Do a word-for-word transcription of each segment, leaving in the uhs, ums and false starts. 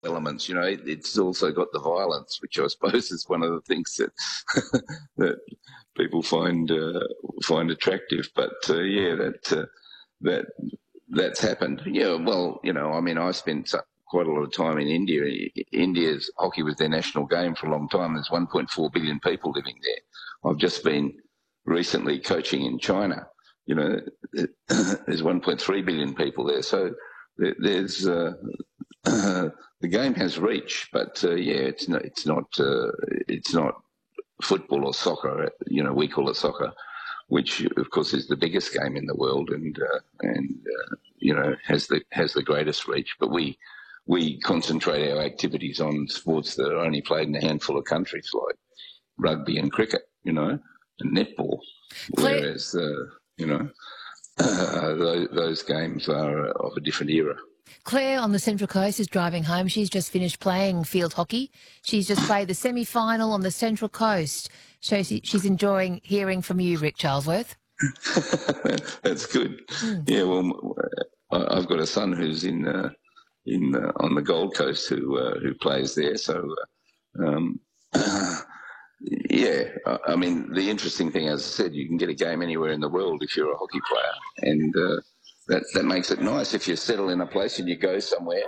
elements. You know, it, it's also got the violence, which I suppose is one of the things that that people find uh, find attractive. But uh, yeah, that uh, that that's happened. Yeah, well, you know, I mean, I spent quite a lot of time in India. India's hockey was their national game for a long time. There's one point four billion people living there. I've just been recently coaching in China. You know, there's one point three billion people there. So there's uh, the game has reach, but uh, yeah, it's not. It's not. Uh, it's not football or soccer. You know, we call it soccer, which of course is the biggest game in the world, and uh, and uh, you know has the has the greatest reach. But we we concentrate our activities on sports that are only played in a handful of countries, like rugby and cricket, you know, and netball. Whereas uh, you know uh, those, those games are of a different era. Claire on the Central Coast is driving home. She's just finished playing field hockey. She's just played the semi-final on the Central Coast. So she, she's enjoying hearing from you, Rick Charlesworth. That's good. Mm. Yeah, well, I've got a son who's in uh, in uh, on the Gold Coast who uh, who plays there. So, uh, um, yeah, I mean, the interesting thing, as I said, you can get a game anywhere in the world if you're a hockey player, and uh, that that makes it nice if you settle in a place and you go somewhere.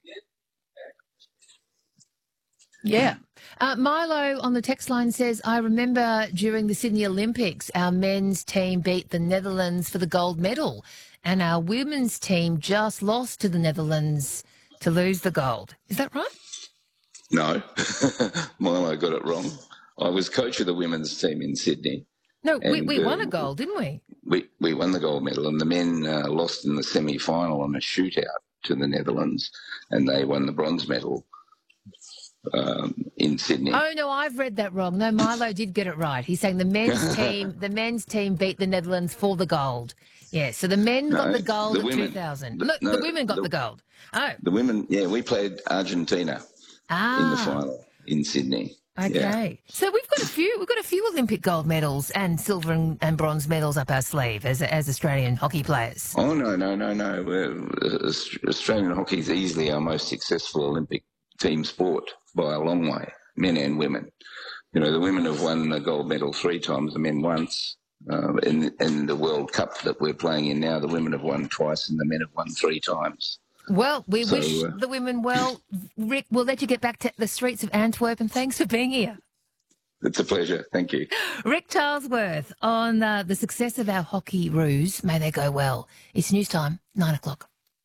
Yeah. Uh, Milo on the text line says, I remember during the Sydney Olympics, our men's team beat the Netherlands for the gold medal, and our women's team just lost to the Netherlands to lose the gold. Is that right? No. Milo got it wrong. I was coach of the women's team in Sydney. No, we, and, we won uh, a gold, didn't we? We, we won the gold medal, and the men uh, lost in the semi-final on a shootout to the Netherlands, and they won the bronze medal. Um, in Sydney. Oh no, I've read that wrong. No, Milo did get it right. He's saying the men's team, the men's team beat the Netherlands for the gold. Yeah, so the men no, got the gold the in women, two thousand. Look, no, the women got the, the gold. Oh, the women. Yeah, we played Argentina ah. in the final in Sydney. Okay, yeah. So we've got a few. We've got a few Olympic gold medals and silver and, and bronze medals up our sleeve as as Australian hockey players. Oh no, no, no, no. We're, Australian hockey is easily our most successful Olympic team sport by a long way, men and women. You know, the women have won the gold medal three times, the men once. Uh, in, in the World Cup that we're playing in now, the women have won twice and the men have won three times. Well, we so, wish uh, the women well. Rick, we'll let you get back to the streets of Antwerp, and thanks for being here. It's a pleasure. Thank you. Rick Charlesworth on uh, the success of our hockey roos. May they go well. It's news time, nine o'clock.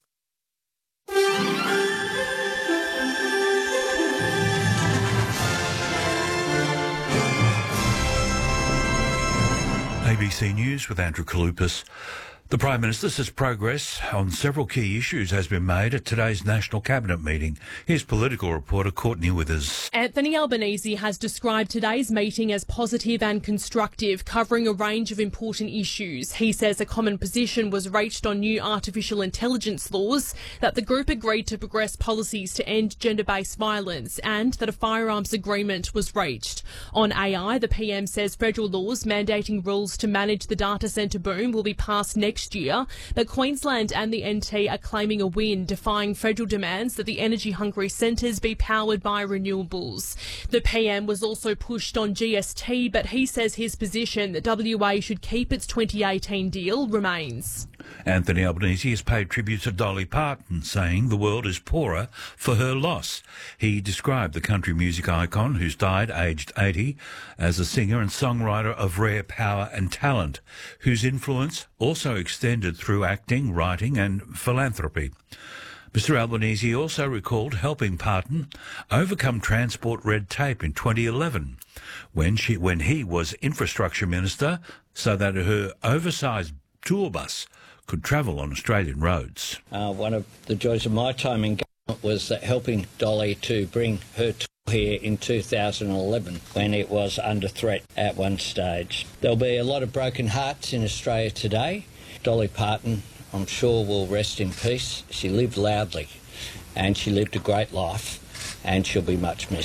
A B C News with Andrew Kalupas. The Prime Minister says progress on several key issues has been made at today's National Cabinet meeting. Here's political reporter Courtney Withers. Anthony Albanese has described today's meeting as positive and constructive, covering a range of important issues. He says a common position was reached on new artificial intelligence laws, that the group agreed to progress policies to end gender-based violence, and that a firearms agreement was reached. On A I, the P M says federal laws mandating rules to manage the data centre boom will be passed next Next year, but Queensland and the N T are claiming a win, defying federal demands that the energy-hungry centres be powered by renewables. The P M was also pushed on G S T, but he says his position that W A should keep its twenty eighteen deal remains. Anthony Albanese has paid tribute to Dolly Parton, saying the world is poorer for her loss. He described the country music icon, who's died aged eighty, as a singer and songwriter of rare power and talent, whose influence also extended through acting, writing and philanthropy. Mister Albanese also recalled helping Parton overcome transport red tape in twenty eleven, when she when he was infrastructure minister, so that her oversized tour bus could travel on Australian roads. Uh, one of the joys of my time in government was uh, helping Dolly to bring her tour here in two thousand eleven, when it was under threat at one stage. There'll be a lot of broken hearts in Australia today. Dolly Parton, I'm sure, will rest in peace. She lived loudly and she lived a great life, and she'll be much missed.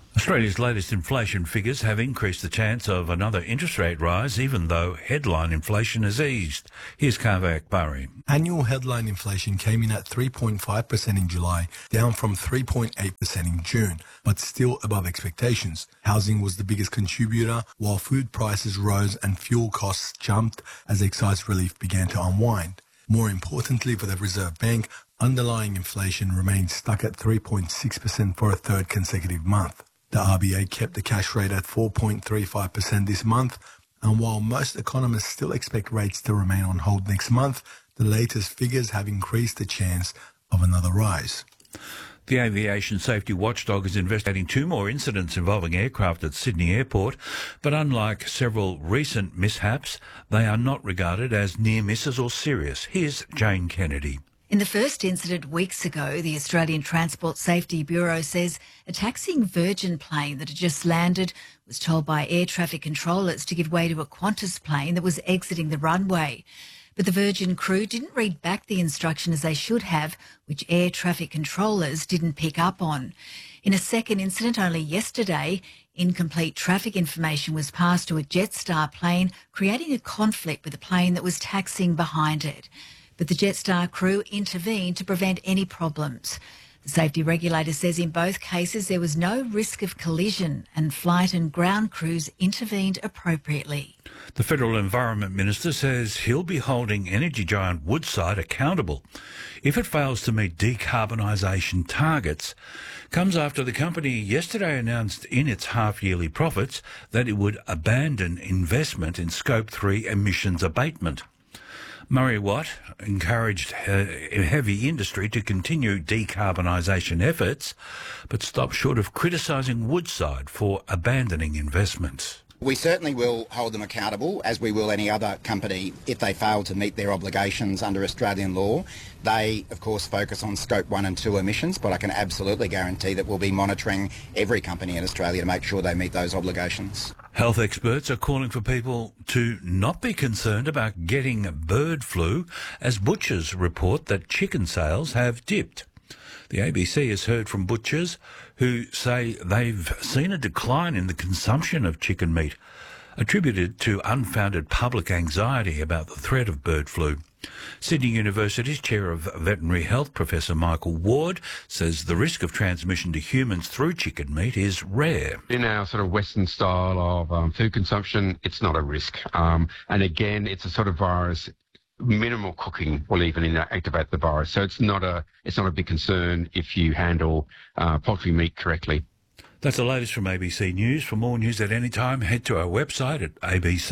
Australia's latest inflation figures have increased the chance of another interest rate rise, even though headline inflation has eased. Here's Kaveh Akbari. Annual headline inflation came in at three point five percent in July, down from three point eight percent in June, but still above expectations. Housing was the biggest contributor, while food prices rose and fuel costs jumped as excise relief began to unwind. More importantly for the Reserve Bank, underlying inflation remained stuck at three point six percent for a third consecutive month. The R B A kept the cash rate at four point three five percent this month, and while most economists still expect rates to remain on hold next month, the latest figures have increased the chance of another rise. The aviation safety watchdog is investigating two more incidents involving aircraft at Sydney Airport, but unlike several recent mishaps, they are not regarded as near misses or serious. Here's Jane Kennedy. In the first incident weeks ago, the Australian Transport Safety Bureau says a taxiing Virgin plane that had just landed was told by air traffic controllers to give way to a Qantas plane that was exiting the runway. But the Virgin crew didn't read back the instruction as they should have, which air traffic controllers didn't pick up on. In a second incident only yesterday, incomplete traffic information was passed to a Jetstar plane, creating a conflict with the plane that was taxiing behind it. But the Jetstar crew intervened to prevent any problems. The safety regulator says in both cases there was no risk of collision and flight and ground crews intervened appropriately. The Federal Environment Minister says he'll be holding energy giant Woodside accountable if it fails to meet decarbonisation targets. Comes after the company yesterday announced in its half-yearly profits that it would abandon investment in Scope three emissions abatement. Murray Watt encouraged heavy industry to continue decarbonisation efforts, but stopped short of criticising Woodside for abandoning investments. We certainly will hold them accountable, as we will any other company, if they fail to meet their obligations under Australian law. They, of course, focus on Scope one and two emissions, but I can absolutely guarantee that we'll be monitoring every company in Australia to make sure they meet those obligations. Health experts are calling for people to not be concerned about getting bird flu, as butchers report that chicken sales have dipped. The A B C has heard from butchers who say they've seen a decline in the consumption of chicken meat, attributed to unfounded public anxiety about the threat of bird flu. Sydney University's Chair of Veterinary Health, Professor Michael Ward, says the risk of transmission to humans through chicken meat is rare. In our sort of Western style of um, food consumption, it's not a risk. Um, and again, it's a sort of virus. Minimal cooking will even activate the virus, so it's not a it's not a big concern if you handle uh, poultry meat correctly. That's the latest from A B C News. For more news at any time, head to our website at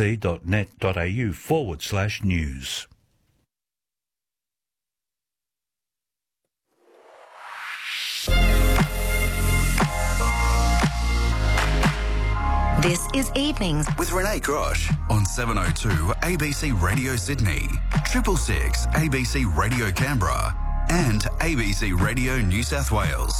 abc.net.au forward slash news. This is Evenings with Renee Grosh on seven oh two A B C Radio Sydney, triple six A B C Radio Canberra and A B C Radio New South Wales.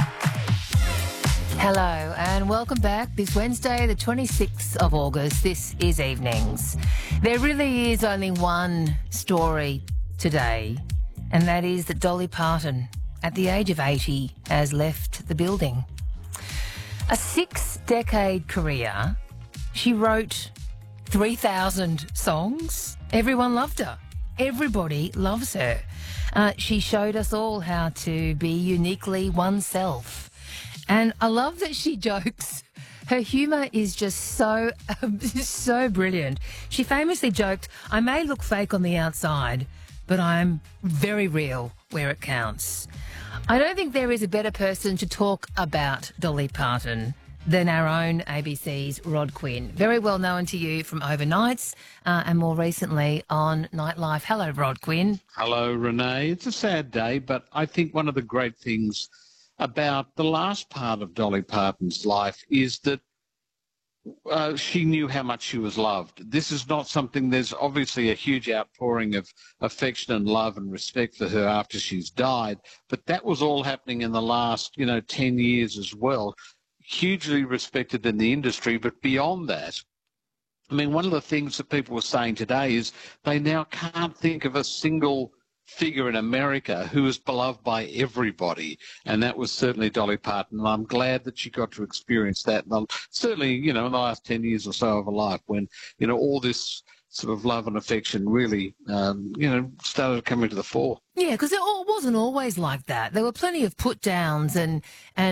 Hello and welcome back. This Wednesday, the twenty-sixth of August, this is Evenings. There really is only one story today, and that is that Dolly Parton, at the age of eighty, has left the building. A six-decade career, she wrote three thousand songs. Everyone loved her. Everybody loves her. Uh, she showed us all how to be uniquely oneself. And I love that she jokes. Her humour is just so, um, so brilliant. She famously joked, "I may look fake on the outside, but I'm very real where it counts." I don't think there is a better person to talk about Dolly Parton than our own A B C's Rod Quinn. Very well known to you from Overnights uh, and more recently on Nightlife. Hello, Rod Quinn. Hello, Renee. It's a sad day, but I think one of the great things about the last part of Dolly Parton's life is that Uh, she knew how much she was loved. This is not something, there's obviously a huge outpouring of affection and love and respect for her after she's died, but that was all happening in the last, you know, ten years as well. Hugely respected in the industry, but beyond that, I mean, one of the things that people were saying today is they now can't think of a single figure in America who was beloved by everybody, and that was certainly Dolly Parton. And I'm glad that she got to experience that. And certainly, you know, in the last ten years or so of her life, when, you know, all this sort of love and affection really, um, you know, started coming to the fore. Yeah, because it all wasn't always like that. There were plenty of put downs and and.